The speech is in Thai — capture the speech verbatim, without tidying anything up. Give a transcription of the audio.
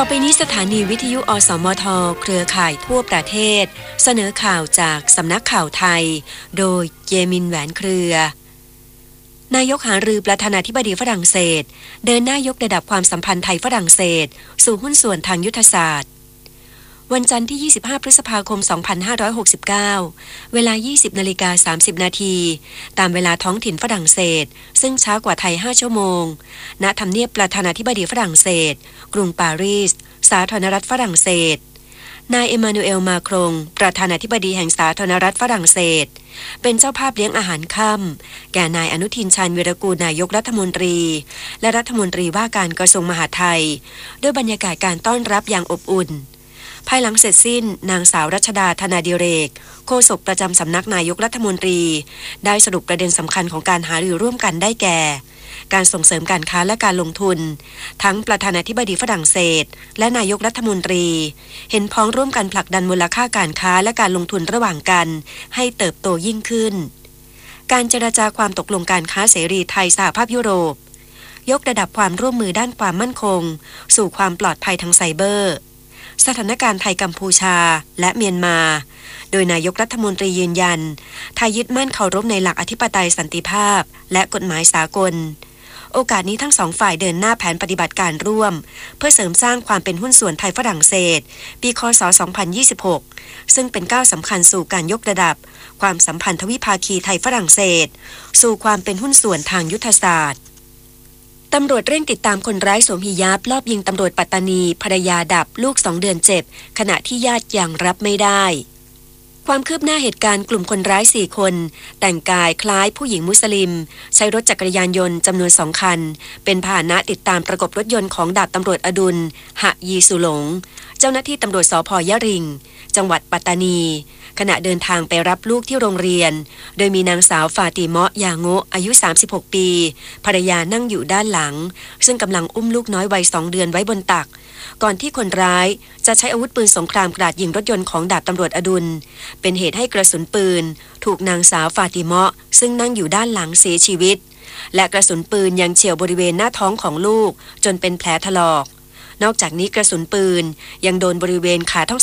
ไปนี้สถานีวิทยุอสมทเครือข่ายทั่วประเทศเสนอข่าวจากสำนักข่าวไทยโดยเยมินแหวนเครือนายกหารือประธานาธิบดีฝรั่งเศสเดินหน้ายกระดับความสัมพันธ์ไทยฝรั่งเศสสู่หุ้นส่วนทางยุทธศาสตร์วันจันทร์ที่ยี่สิบห้าพฤษภาคมสองพันห้าร้อยหกสิบเก้าเวลา ยี่สิบนาฬิกาสามสิบนาทีตามเวลาท้องถิ่นฝรั่งเศสซึ่งช้ากว่าไทยห้าชั่วโมงณทำเนียบประธานาธิบดีฝรั่งเศสกรุงปารีสสาธารณรัฐฝรั่งเศสนายเอมานูเอลมาครงประธานาธิบดีแห่งสาธารณรัฐฝรั่งเศสเป็นเจ้าภาพเลี้ยงอาหารค่ำแก่นายอนุทินชาญวีรกูลนายกรัฐมนตรีและรัฐมนตรีว่าการกระทรวงมหาดไทยด้วยบรรยากาศการต้อนรับอย่างอบอุ่นภายหลังเสร็จสิ้นนางสาวรัชดาธนาดิเรกโฆษกประจำสำนักนายกรัฐมนตรีได้สรุปประเด็นสำคัญของการหารือร่วมกันได้แก่การส่งเสริมการค้าและการลงทุนทั้งประธานาธิบดีฝรั่งเศสและนายกรัฐมนตรีเห็นพ้องร่วมกันผลักดันมูลค่าการค้าและการลงทุนระหว่างกันให้เติบโตยิ่งขึ้นการเจรจาความตกลงการค้าเสรีไทยสหภาพยุโรปยกระดับความร่วมมือด้านความมั่นคงสู่ความปลอดภัยทางไซเบอร์สถานการณ์ไทยกัมพูชาและเมียนมาโดยนายกรัฐมนตรียืนยันไทยยึดมั่นเคารพในหลักอธิปไตยสันติภาพและกฎหมายสากลโอกาสนี้ทั้งสองฝ่ายเดินหน้าแผนปฏิบัติการร่วมเพื่อเสริมสร้างความเป็นหุ้นส่วนไทยฝรั่งเศสปีค.ศ. สองพันยี่สิบหกซึ่งเป็นก้าวสำคัญสู่การยกระดับความสัมพันธวิภาคีไทยฝรั่งเศสสู่ความเป็นหุ้นส่วนทางยุทธศาสตร์ตำรวจเร่งติดตามคนร้ายสวมหิญาบลอบยิงตำรวจปัตตานีภรรยาดับลูกสองเดือนเจ็บขณะที่ญาติยังรับไม่ได้ความคืบหน้าเหตุการณ์กลุ่มคนร้ายสี่คนแต่งกายคล้ายผู้หญิงมุสลิมใช้รถจักรยานยนต์จำนวนสองคันเป็นพาหนะติดตามประกบรถยนต์ของดาบตำรวจอดุลหะยีสุหลงเจ้าหน้าที่ตำรวจสภ.ยะริงจังหวัดปัตตานีขณะเดินทางไปรับลูกที่โรงเรียนโดยมีนางสาวฟาติเมาะยาโงะอายุสามสิบหกปีภรรยานั่งอยู่ด้านหลังซึ่งกำลังอุ้มลูกน้อยวัยสองเดือนไว้บนตักก่อนที่คนร้ายจะใช้อาวุธปืนสงครามกราดยิงรถยนต์ของดาบตำรวจอดุลเป็นเหตุให้กระสุนปืนถูกนางสาวฟาติเมาะซึ่งนั่งอยู่ด้านหลังเสียชีวิตและกระสุนปืนยังเฉี่ยวบริเวณหน้าท้องของลูกจนเป็นแผลถลอกนอกจากนี้กระสุนปืนยังโดนบริเวณขาทั้ง